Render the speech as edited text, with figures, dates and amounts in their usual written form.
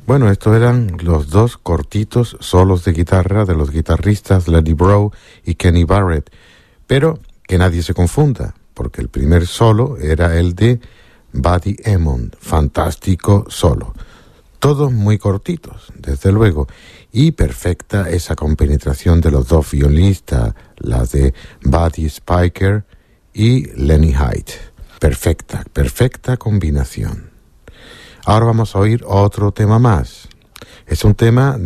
Bueno, estos eran los dos cortitos solos de guitarra de los guitarristas Lenny Breau y Kenny Barrett. Pero que nadie se confunda, porque el primer solo era el de Buddy Emmons, fantástico solo. Todos muy cortitos, desde luego, y perfecta esa compenetración de los dos violinistas, la de Buddy Spicher y Lenny Haidt. Perfecta combinación. Ahora vamos a oír otro tema más. Es un tema